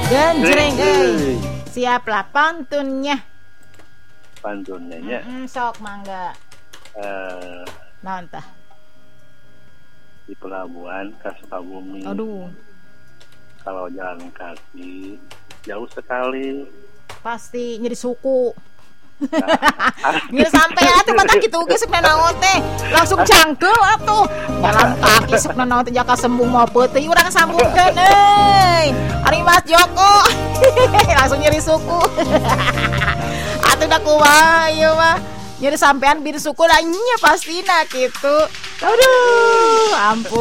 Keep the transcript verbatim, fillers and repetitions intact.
Genjreng euy. Siaplah pantunnya. Pantunnya nya. Mm, sok mangga. Eh, Naon tah? di pelabuhan ke Sukabumi. Aduh, Kalau jalan kaki jauh sekali. pasti nyeri suku. Nyeri sampai atuh mata kitu ge sok naon teh. Langsung cangkel atuh. Jalan kaki sok naon teh jaka sembung mah peuting urang sambungkeun euy. Ari Mas Joko. Langsung nyeri suku. Atuh da kumaha ieu mah. Nyeri sampean bir suku lah nya pastina kitu. Aduh, ampun.